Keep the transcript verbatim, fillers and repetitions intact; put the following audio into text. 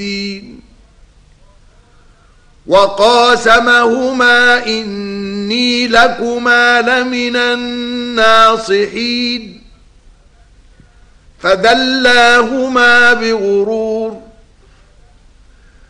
الخاسرين. وقاسمهما إني لكما لمن الناصحين فدلاهما بغرور